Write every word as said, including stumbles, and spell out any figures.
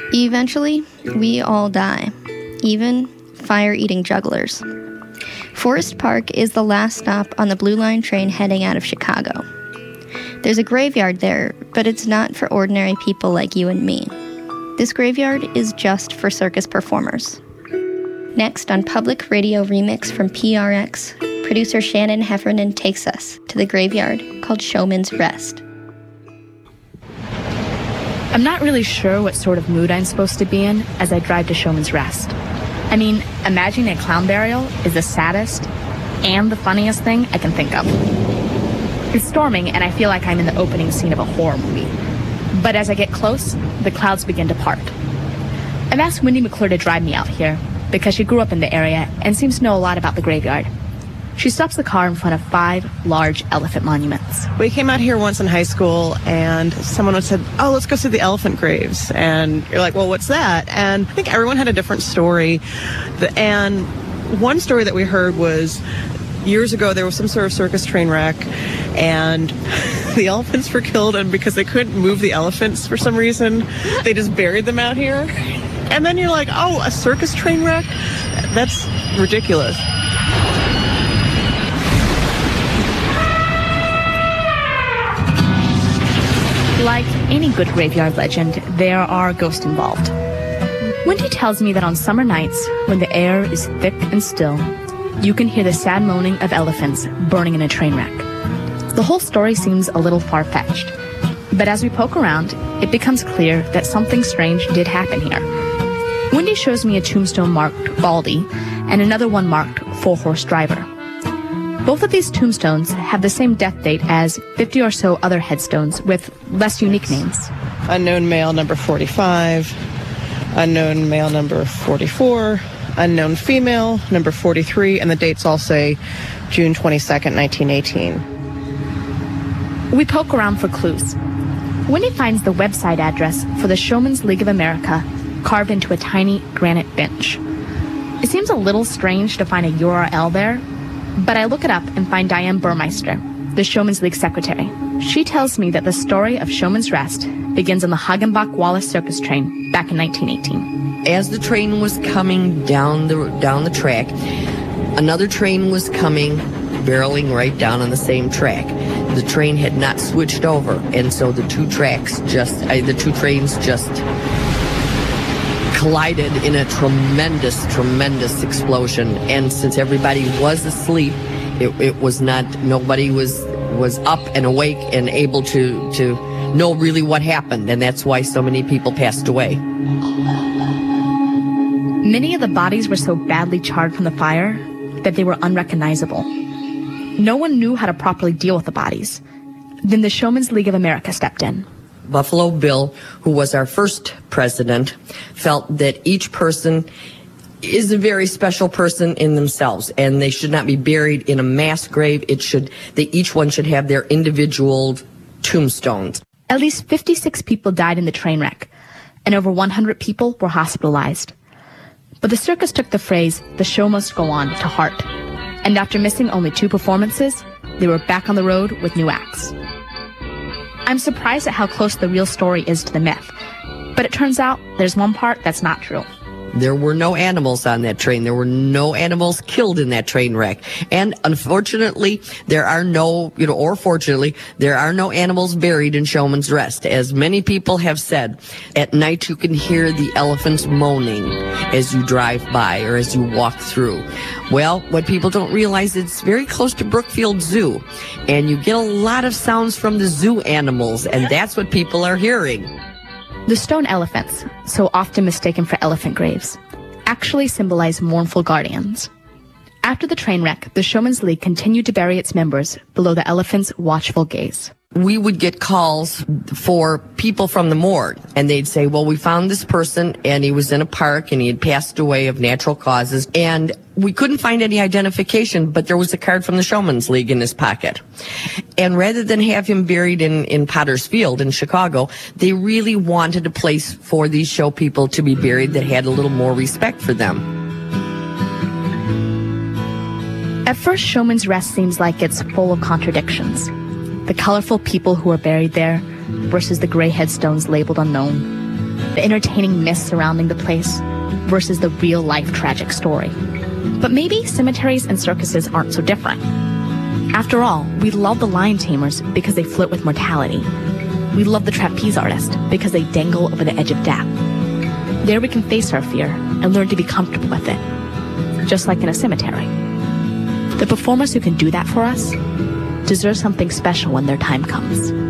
Eventually, we all die, even fire-eating jugglers. Forest Park is the last stop on the Blue Line train heading out of Chicago. There's a graveyard there, but it's not for ordinary people like you and me. This graveyard is just for circus performers. Next on Public Radio Remix from P R X, producer Shannon Heffernan takes us to the graveyard called Showman's Rest. I'm not really sure what sort of mood I'm supposed to be in as I drive to Showman's Rest. I mean, imagining a clown burial is the saddest and the funniest thing I can think of. It's storming, and I feel like I'm in the opening scene of a horror movie. But as I get close, the clouds begin to part. I've asked Wendy McClure to drive me out here, because she grew up in the area and seems to know a lot about the graveyard. She stops the car in front of five large elephant monuments. We came out here once in high school, and someone said, oh, let's go see the elephant graves. And you're like, well, what's that? And I think everyone had a different story. And one story that we heard was years ago there was some sort of circus train wreck, and the elephants were killed, and because they couldn't move the elephants for some reason, they just buried them out here. And then you're like, oh, a circus train wreck? That's ridiculous. Like any good graveyard legend, there are ghosts involved. Wendy tells me that on summer nights, when the air is thick and still, you can hear the sad moaning of elephants burning in a train wreck. The whole story seems a little far-fetched, but as we poke around, it becomes clear that something strange did happen here. Wendy shows me a tombstone marked Baldy and another one marked Four-Horse Driver. Both of these tombstones have the same death date as fifty or so other headstones with less unique names. Unknown male number forty-five, unknown male number forty-four, unknown female number forty-three, and the dates all say June twenty-second, nineteen eighteen. We poke around for clues. Wendy finds the website address for the Showman's League of America carved into a tiny granite bench. It seems a little strange to find a U R L there, but I look it up and find Diane Burmeister, the Showman's League secretary. She tells me that the story of Showman's Rest begins on the Hagenbach-Wallace circus train back in nineteen eighteen. As the train was coming down the down the track, another train was coming, barreling right down on the same track. The train had not switched over, and so the two tracks just, uh, the two trains just collided in a tremendous, tremendous explosion. And since everybody was asleep, it, it was not, nobody was was up and awake and able to to know really what happened, and that's why so many people passed away. Many of the bodies were so badly charred from the fire that they were unrecognizable. No one knew how to properly deal with the bodies. Then the Showman's League of America stepped in. Buffalo Bill, who was our first president, felt that each person is a very special person in themselves, and they should not be buried in a mass grave. It should, they each one should have their individual tombstones. At least fifty-six people died in the train wreck, and over one hundred people were hospitalized. But the circus took the phrase, "the show must go on," to heart. And after missing only two performances, they were back on the road with new acts. I'm surprised at how close the real story is to the myth, but it turns out there's one part that's not true. There were no animals on that train. There were no animals killed in that train wreck. And unfortunately, there are no, you know, or fortunately, there are no animals buried in Showman's Rest. As many people have said, at night you can hear the elephants moaning as you drive by or as you walk through. Well, what people don't realize, it's very close to Brookfield Zoo, and you get a lot of sounds from the zoo animals, and that's what people are hearing. The stone elephants, so often mistaken for elephant graves, actually symbolize mournful guardians. After the train wreck, the Showman's League continued to bury its members below the elephants' watchful gaze. We would get calls for people from the morgue, and they'd say, well, we found this person, and he was in a park, and he had passed away of natural causes, and we couldn't find any identification, but there was a card from the Showman's League in his pocket. And rather than have him buried in, in Potter's Field in Chicago, they really wanted a place for these show people to be buried that had a little more respect for them. At first, Showman's Rest seems like it's full of contradictions. The colorful people who are buried there versus the gray headstones labeled unknown. the entertaining myths surrounding the place versus the real-life tragic story. But maybe cemeteries and circuses aren't so different. After all, we love the lion tamers because they flirt with mortality. We love the trapeze artist because they dangle over the edge of death. There we can face our fear and learn to be comfortable with it, just like in a cemetery. The performers who can do that for us deserve something special when their time comes.